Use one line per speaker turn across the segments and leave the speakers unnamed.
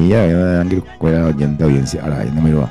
mía, que cuela oyente audiencia, ahora no me lo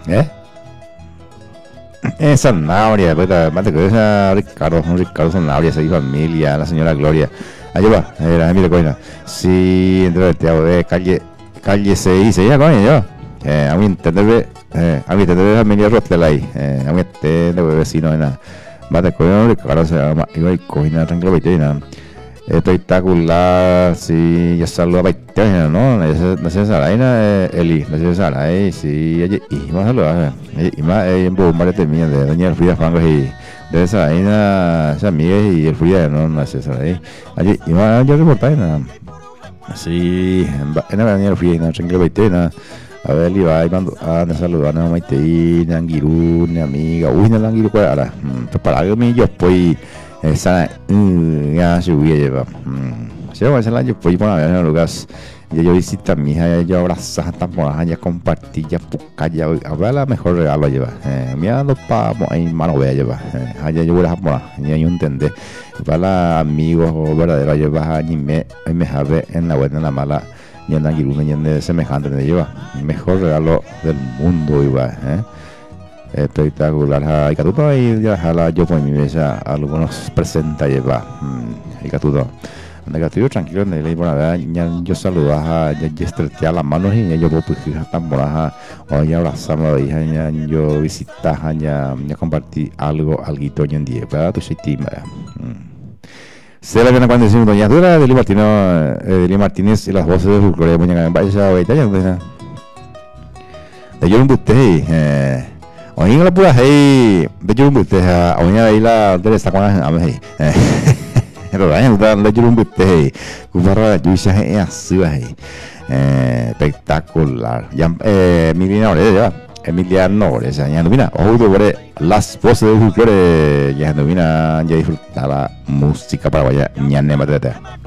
Sanabria, mate que esa Ricardo Sanabria, esa familia, la señora Gloria. Allá va, la Emilio Coina. Sí, entre el teatro de calle 6, ya coño, yo. A mí entender, familia Rostela ahí, a mí de vecino en la mate coño, Ricardo se llama, iba y coina tranquilo, veterina. Espectacular, sí, yo saludo a Baitena, ¿no? No sé, Saraina, Eli, no sé, Saray, sí, y más saludar, y más en Bomba de mía, de Doña Frida Fango y de Saraina, esa amiga y el Frida, no sé, Saray, allí, y más yo reporté, nada, sí, en la Doña Frida, tranquilo, Baitena, a ver, Eli va, y mando a saludar a Maitena, Angiru, mi amiga, uy, no la Angiru, ¿cuál era? Preparar que yo, pues, esa ya se hubiera llevado se va a hacer la yo fui por la lugar ya yo visita mi hija yo abrazar hasta por allá ya compartir ya buscar ya a ver la mejor regalo lleva mira dos pa ahí mano voy a llevar allá yo voy a por ya yo entender para amigos verdaderos lleva ni me sabe en la buena en la mala y en la guiruna y en semejante de lleva mejor regalo del mundo iba espectacular y catuto y ya jala yo por mi mesa algunos presenta lleva y catuto negativo tranquilo en el por la yo saludo a ya estrecha las manos y yo puedo pues tan moraja o ya abrazarme y ya yo visitar ya compartir alguito en día para tu sistema se la viene cuando decimos doña Dura de Eli Martínez y las voces de Julio Muñeca en Vaya de yo un buste Oye, la pura hey, de yo un buste a oña ahí la de esta con a mí pero la gente de yo un buste cubarra yo hice así espectacular ya Emiliano esa ya no mira ojo de las voces de Julio ya no mira ya disfrutar la música para vaya ya ne matete